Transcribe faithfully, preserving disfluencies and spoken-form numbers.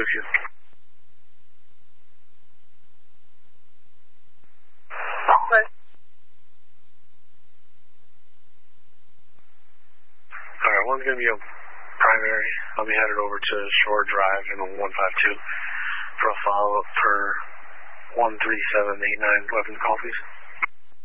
with you. Okay. All right, one's going to be a primary. I'll be headed over to Shore Drive in one five two for a follow-up for one three seven eight nine. Weapons call, please.